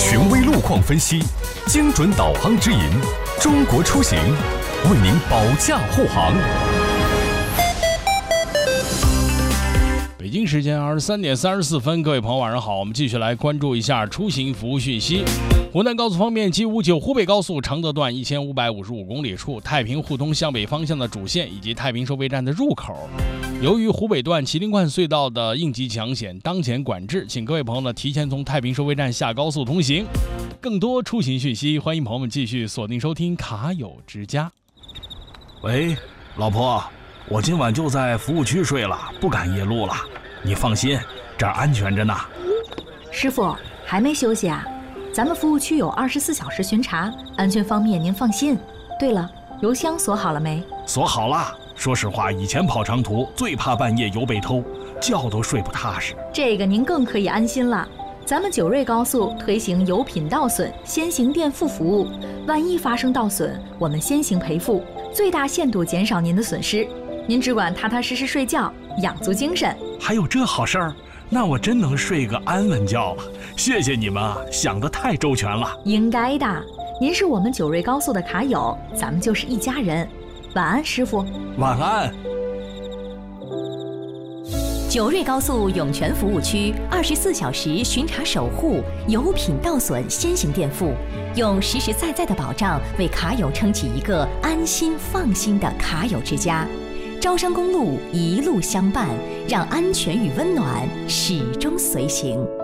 权威路况分析，精准导航指引，中国出行为您保驾护航。 北京时间23点34分，各位朋友晚上好，我们继续来关注一下出行服务讯息。湖南高速方面，G59湖北高速常德段1555公里处太平互通向北方向的主线以及太平收费站的入口，由于湖北段麒麟冠隧道的应急抢险当前管制，请各位朋友呢提前从太平收费站下高速通行。更多出行讯息，欢迎朋友们继续锁定收听卡友之家。 喂，老婆，我今晚就在服务区睡了，不赶夜路了。你放心，这儿安全着呢。 师傅还没休息啊？咱们服务区有24小时巡查，安全方面您放心。对了，油箱锁好了没？ 锁好了。说实话，以前跑长途最怕半夜油被偷，觉都睡不踏实。 这个您更可以安心了。咱们九瑞高速推行油品到损先行垫付服务，万一发生到损，我们先行赔付，最大限度减少您的损失。您只管踏踏实实睡觉，养足精神。 还有这好事儿？那我真能睡个安稳觉了。谢谢你们啊，想得太周全了。 应该的，您是我们九瑞高速的卡友，咱们就是一家人。晚安，师傅。 晚安。 九瑞高速涌泉服务区24小时巡查守护，油品到损先行垫付，用实实在在的保障为卡友撑起一个安心放心的卡友之家。招商公路一路相伴，让安全与温暖始终随行。